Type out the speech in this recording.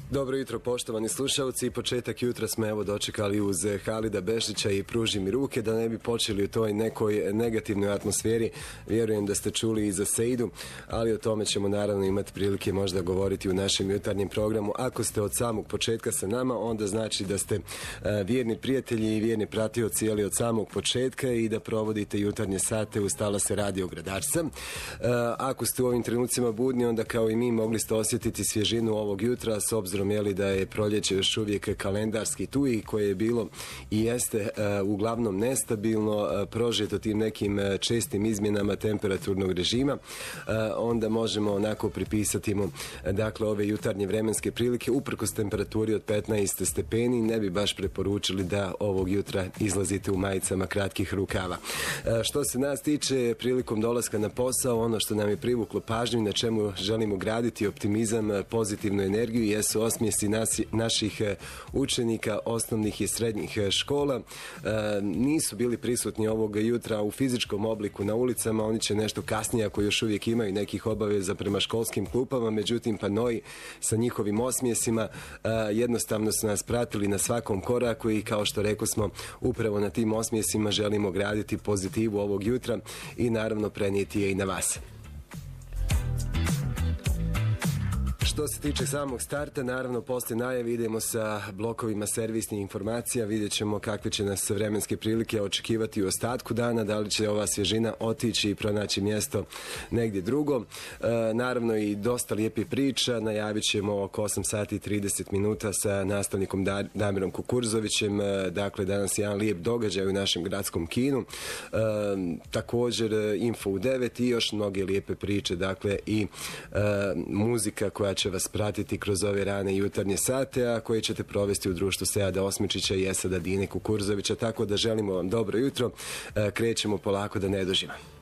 Dobro jutro, poštovani slušalci. Početak jutra smo evo dočekali uz Halida Bešića i Pruži mi ruke, da ne bi počeli u toj nekoj negativnoj atmosferi. Vjerujem da ste čuli i za Sejdu, ali o tome ćemo naravno imati prilike možda govoriti u našem jutarnjem programu. Ako ste od samog početka sa nama, onda znači da ste vjerni prijatelji i vjerni pratioci od samog početka i da provodite jutarnje sate uz Talase Radio Gradarca. Ako ste u ovim trenucima budni, onda kao i mi mogli ste osjetiti svježinu ovog jutra, s obzirom da je proljeće još uvijek kalendarski tu i koje je bilo i jeste uglavnom nestabilno, prožeto tim nekim čestim izmjenama temperaturnog režima, onda možemo onako pripisati mu dakle ove jutarnje vremenske prilike. Uprkos temperaturi od 15 stepeni ne bi baš preporučili da ovog jutra izlazite u majicama kratkih rukava. Što se nas tiče, prilikom dolaska na posao, ono što nam je privuklo pažnju, na čemu želimo graditi optimizam, pozitivnu energiju, jesu osmijesi naših učenika osnovnih i srednjih škola. Nisu bili prisutni ovog jutra u fizičkom obliku na ulicama, oni će nešto kasnije, ako još uvijek imaju nekih obaveza prema školskim klupama, međutim panoi sa njihovim osmijesima jednostavno su nas pratili na svakom koraku i kao što rekao smo, upravo na tim osmijesima želimo graditi pozitivu ovog jutra i naravno prenijeti je i na vas. Što se tiče samog starta, naravno poslije najave idemo sa blokovima servisnih informacija, vidjet ćemo kakve će nas vremenske prilike očekivati u ostatku dana, da li će ova svježina otići i pronaći mjesto negdje drugo. Naravno i dosta lijepih priča, najavit ćemo oko 8 sati i 30 minuta sa nastavnikom Damirom Kukurzovićem, dakle danas je jedan lijep događaj u našem gradskom kinu, također info u 9 i još mnoge lijepe priče, dakle i muzika koja će vas pratiti kroz ove rane jutarnje sate, a koje ćete provesti u društvu Seada Osmičića i Esada Dine Kukurzovića, tako da želimo vam dobro jutro, krećemo polako da ne dužimo.